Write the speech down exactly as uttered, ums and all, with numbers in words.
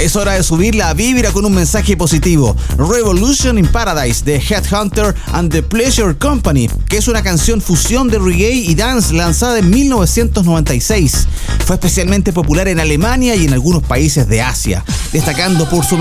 Es hora de subir la vibra con un mensaje positivo. Revolution in Paradise de Headhunter and the Pleasure Company, que es una canción fusión de reggae y dance lanzada en mil novecientos noventa y seis. Fue especialmente popular en Alemania y en algunos países de Asia, destacando por su